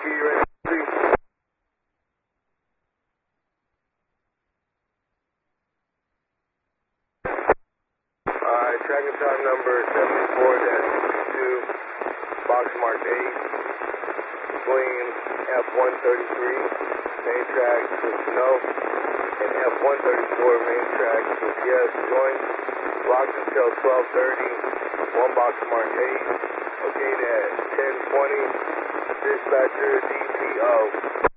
Whiskey, you ready? Alright, tracking time number 74-62, box marked 8, between F-133, main track with snow, and F-134, main track with yes, join, locked until 12:30, one box marked 8, located at 10:20, dispatcher DPO.